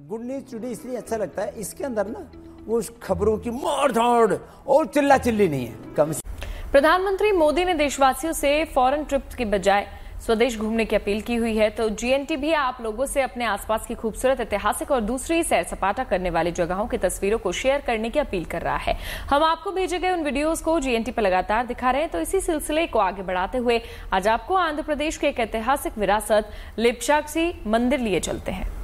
Good news today इसलिए अच्छा लगता है, इसके अंदर ना वो खबरों की मार धाड़ और चिल्ला चिल्ली नहीं है, कम से। प्रधानमंत्री मोदी ने देशवासियों से फॉरेन ट्रिप की बजाय स्वदेश घूमने की अपील की हुई है। तो जीएनटी भी आप लोगों से अपने आसपास की खूबसूरत ऐतिहासिक और दूसरी सैर सपाटा करने वाली जगहों की तस्वीरों को शेयर करने की अपील कर रहा है। हम आपको भेजे गए उन वीडियोस को जीएनटी पर लगातार दिखा रहे हैं। तो इसी सिलसिले को आगे बढ़ाते हुए आज आपको आंध्र प्रदेश के एक ऐतिहासिक विरासत लेप्चाक्षी मंदिर लिए चलते हैं।